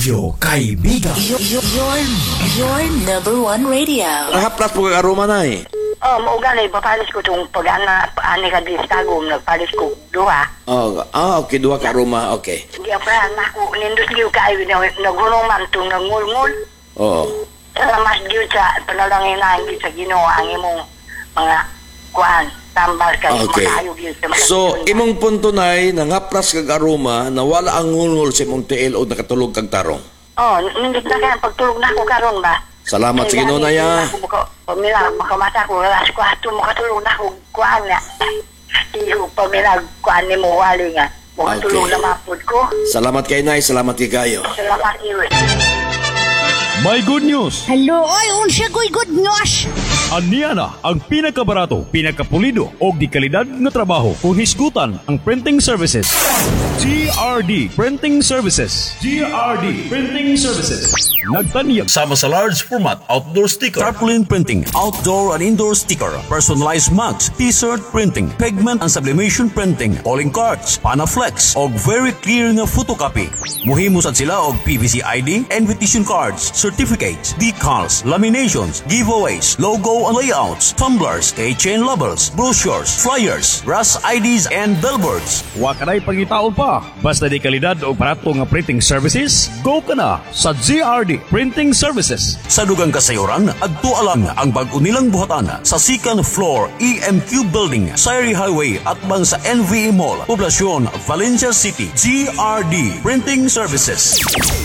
Radyo Kaibigan. Your number one radio. Haplas po kag aroma na eh. Oh, maugalay, papalis ko itong pag-ana, ani ka di stagom, nagpalis ko duha. Okay, duha ka aroma, okay. Hindi ang prahan ako, nindot liw kayo, nagulong man itong nangulngul. Oo. Mas liw sa panalangin na hindi sa ginawa ang imong mga kuhan, tambal kayo, Okay. makayog yun sa mga So, ginawa. imong punto na nangaplas kag aroma na wala ang ngulngol sa imong tiil o nakatulog kag tarong. Oh, nindot na kaya, pagtulog na ako karon ba? Salamat sa Ginoo na ya. Pamilag, makamata ko, alas ko hato, makatulog na ako, kuhan nga. Iyo, pamilag, kuhan ni mo, wali nga. Makatulog Okay. na mapod ko. Salamat kay Nay, salamat kay kayo. Salamat iyo. May good news! Hello, oy, unsa ko'y good news? Aniya na ang pinakabarato, pinakapulido o di kalidad na trabaho kung hisgutan ang printing services. GRD Printing Services. GRD Printing Services. Nagtaniyag sama sa large format outdoor sticker, tarpaulin printing, outdoor and indoor sticker, personalized mugs, t-shirt printing, pigment and sublimation printing, calling cards, panaflex og very clear nga photocopy. Muhimo sad sila og PVC ID, invitation cards, certificates, decals, laminations, giveaways, logo and layouts, tumblers, keychain labels, brochures, flyers, brass IDs and billboards. Wa kanay pangitaon pa. Basta di kalidad o barato nga printing services, go ka na sa GRD Printing Services. Sa dugang kasayuran, adto alang ang bag-o nilang buhatan sa second floor EMQ Building, Sayri Highway at bang sa NVE Mall, Poblacion, Valencia City. GRD Printing Services.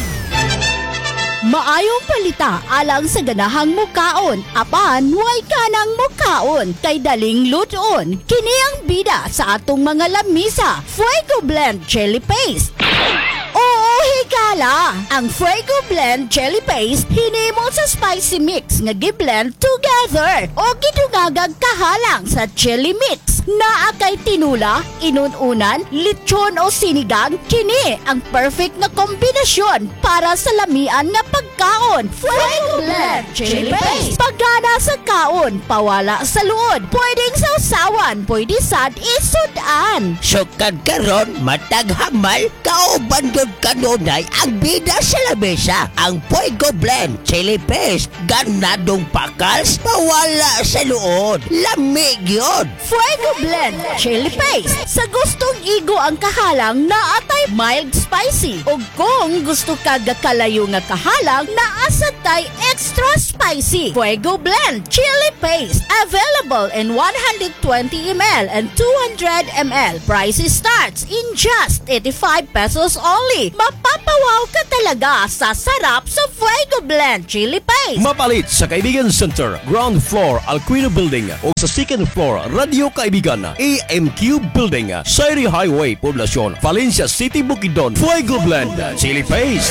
Maayong palita alang sa ganahang mukaon. Apan, way kanang mukaon. Kay daling luton. Kini ang bida sa atong mga lamisa. Fuego Blend Chili Paste. Oo, higala! Ang Fuego Blend Chili Paste hinimo sa spicy mix nga gi-blend together o gidungagag kahalang sa chili mix. Naa kay tinula, inununan, lechon o sinigang, kini ang perfect na kombinasyon para sa lamian nga pagkaon. Fuego Blend Chili Paste. Pagana sa kaon, pawala sa luod. Pwedeng sausawan, pwede sad isudan. Sukad karon matag hamal kauban gyud kanunay ang bida sa lamesa. Ang Fuego Blend Chili Paste ganadong pakals pawala sa luod. Lamig yun. Fuego Blend Chili Paste. Sa gustong igo ang kahalang na atay mild spicy. O kung gusto ka kalayo nga kahalang na asatay extra spicy. Fuego Blend Chili Paste. Available in 120 ml and 200 ml. Price starts in just 85 pesos only. Mapapawaw ka talaga sa sarap sa Fuego Blend Chili Paste. Mapalit sa Kaibigan Center, ground floor, Alquino Building o sa second floor, Radio Kaibigan, AMQ Building, Sayri Highway, Poblacion, Valencia City, Bukidnon. Fuego Blend Chili Paste.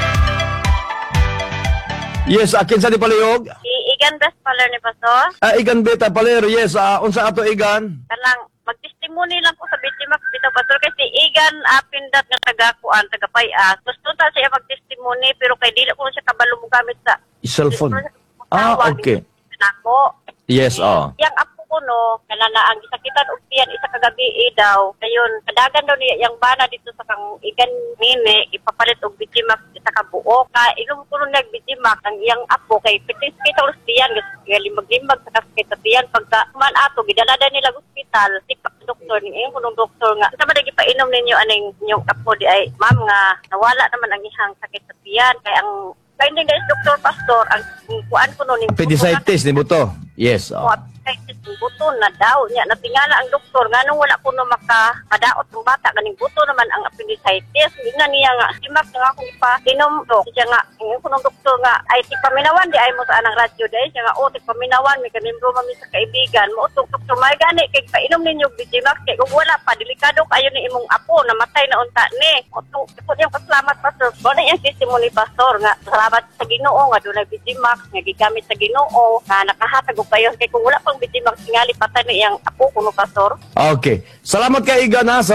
Yes, akin sa di palihog. Igan best paler ni Pastor. Igan beta palero, yes. Unsa ato igan? Kanang magtestimony lang ko sa Bitimak dito Pastor kasi Igan apindat nga taga-kuan, taga-payas. Gusto ta siya magtestimony pero kay dili ko siya kabalo mo gamit sa Cellphone. Okay. Nako. Yes, Yang apo ko no, kanana ang gisakitan og tiyan isa kagabi daw. Kayon kadagan daw niya yang bana dito sa kang Igan nini ipapalit og Bitimak sa kabuo ka ilum ko nag Bitimak ang iyang apo kay pitis kita sa tiyan limag-limag sa tiyan pagka man ato gidalada nila ospital si doktor ni kunong doktor nga sa man gipainom ninyo aning inyong apo di ay ma'am nga nawala naman ang ihang sakit sa tiyan kay ang finding guys doktor pastor ang kuan ko no ning Appendicitis ni buto. Yes, appendicitis ng buto na daw niya natingala ang doktor nganong wala kuno makadaot ng bata ganing buto naman ang appendicitis ina niya nga simak nga akong ipa-inom do siya nga ang kunong doktor nga ay ti paminawan di ay mo sa anang radyo dai siya nga ti paminawan mi kanindro mami sa kaibigan mo utong doktor may gani kay painom ninyo Bitimak kay kung wala pa delikado kayo ni imong apo namatay na unta ni utong ko yung pasalamat pastor ko na yung testimony pastor nga salamat sa Ginoo nga dunay Bitimak nga gigamit sa Ginoo nga nakahatag og kayo kay kung wala pang Bitimak tingali patay na iyang apo kuno pastor. Okay. Salamat kay igan ha.